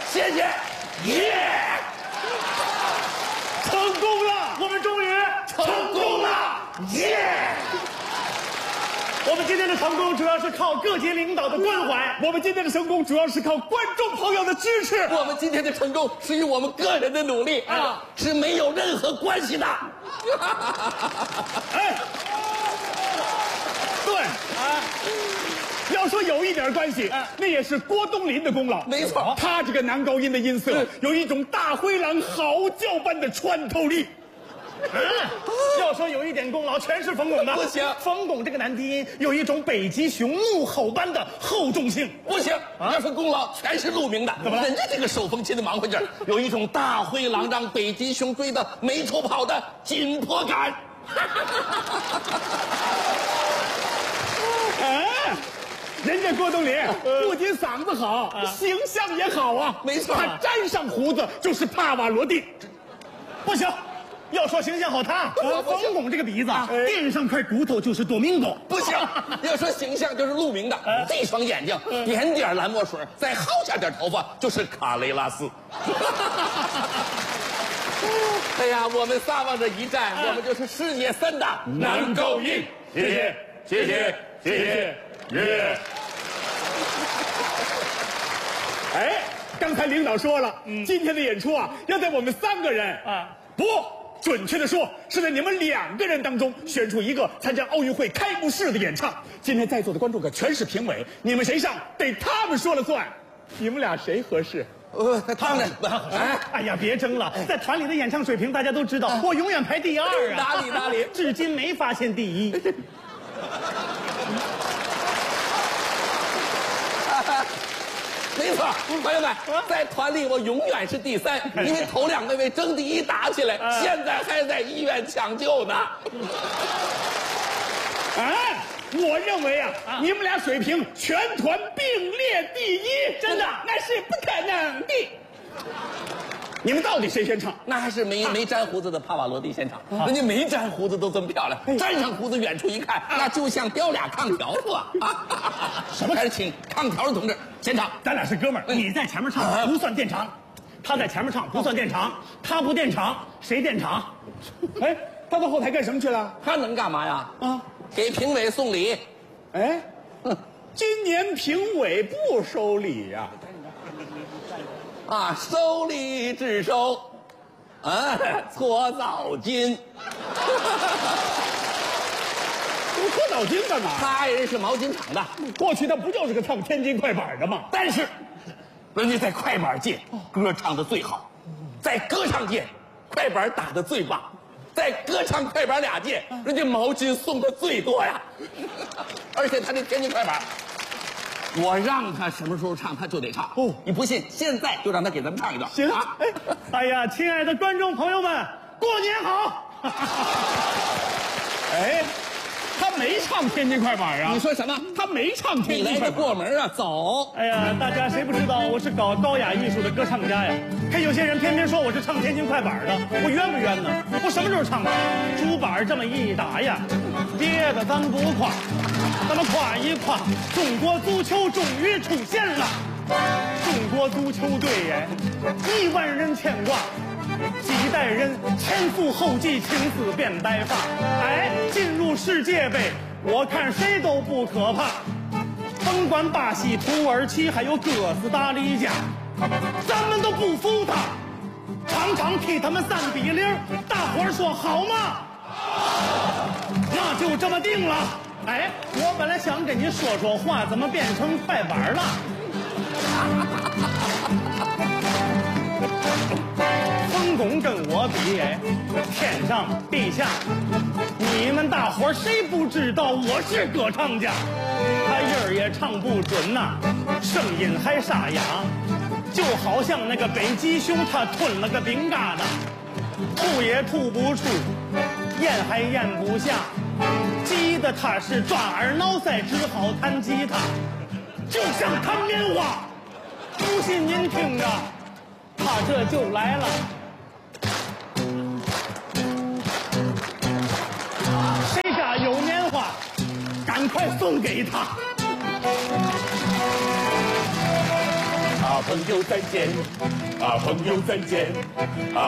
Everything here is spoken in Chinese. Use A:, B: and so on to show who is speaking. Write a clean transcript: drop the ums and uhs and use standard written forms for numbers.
A: 谢谢，耶！
B: 成功了，我们终于
A: 成功了，耶！
B: 我们今天的成功主要是靠各级领导的关怀，我们今天的成功主要是靠观众朋友的支持。
A: 我们今天的成功是与我们个人的努力啊，是没有任何关系的。
B: 哎，对啊，要说有一点关系，那也是郭冬临的功劳。
A: 没错，
B: 他这个男高音的音色有一种大灰狼嚎叫般的穿透力。要说有一点功劳，全是冯巩的。
A: 不行，
B: 冯巩这个男低音有一种北极熊怒吼般的厚重性。
A: 不行，要说功劳，全是陆明的。
B: 怎么了？
A: 人家这个手风琴的忙活劲儿，有一种大灰狼让北极熊追得没处跑的紧迫感。
B: 人家郭冬临不仅嗓子好，形象也好啊。
A: 没错，
B: 他沾上胡子就是帕瓦罗蒂。不行。要说形象好，他冯巩这个鼻子垫上块骨头就是多明戈。
A: 不行，要说形象就是陆明的，这双眼睛点点蓝墨水，再薅下点头发就是卡雷拉斯。哎呀，我们仨往这一站，我们就是世界3大男高音。
B: 谢谢，谢谢，谢谢，耶！哎，刚才领导说了，今天的演出啊，要在我们3个人不。准确的说，是在你们2个人当中选出一个参加奥运会开幕式的演唱。今天在座的观众可全是评委，你们谁上得他们说了算。你们俩谁合适？
A: 他们
B: 哎呀，别争了，在团里的演唱水平大家都知道，我永远排第2啊。
A: 哪里？
B: 至今没发现第1。
A: 没错，朋友们，在团里我永远是第3，因为头2位争第1打起来，现在还在医院抢救呢。
B: 哎，我认为啊，你们俩水平全团并列第1，真的那是不可能的。你们到底谁先唱？
A: 那还是没粘胡子的帕瓦罗蒂先唱，人家没粘胡子都这么漂亮，粘上胡子远处一看，那就像雕俩炕条子啊！什么？还是请炕条的同志先唱，
B: 咱俩是哥们儿，你在前面唱不算垫场，他在前面唱不算垫场，他不垫场谁垫场？哎，他到后台干什么去了？
A: 他能干嘛呀？给评委送礼。
B: 哎，今年评委不收礼呀。
A: 收礼只收，搓澡巾。
B: 搓澡巾干嘛？
A: 他爱人是毛巾厂的，
B: 过去他不就是个唱天津快板的吗？
A: 但是，人家在快板界歌唱的最好，在歌唱界快板打的最棒，在歌唱快板2届，人家毛巾送的最多呀。而且他这天津快板。我让他什么时候唱，他就得唱。你不信，现在就让他给咱们唱一段。
B: 行啊！哎呀，亲爱的观众朋友们，过年好！哎，他没唱天津快板啊！
A: 你说什么？
B: 他没唱天津快板。
A: 你来个过门啊！走！
B: 哎呀，大家谁不知道我是搞高雅艺术的歌唱家呀？可有些人偏偏说我是唱天津快板的，我冤不冤呢？我什么时候唱的？竹板这么一打呀，别的咱不夸。咱们夸一夸，中国足球终于出现了！中国足球队耶，1万人牵挂，几代人前赴后继，青丝变白发。哎，进入世界杯，我看谁都不可怕。甭管巴西、土耳其，还有哥斯达黎加，咱们都不服他。场场替他们3-0，大伙儿说好吗？那就这么定了。哎，我本来想跟你说说话，怎么变成快板了？冯巩跟我比，哎，天上地下，你们大伙谁不知道我是歌唱家？他音儿也唱不准呐，声音还沙哑，就好像那个北极熊，他吞了个冰疙瘩，吐也吐不出，咽还咽不下。急得他是抓耳挠腮，只好弹吉他，就像弹棉花。不信您听着，他这就来了。谁家有棉花，赶快送给他。啊
A: 啊，朋友再见，啊，朋友再见，啊。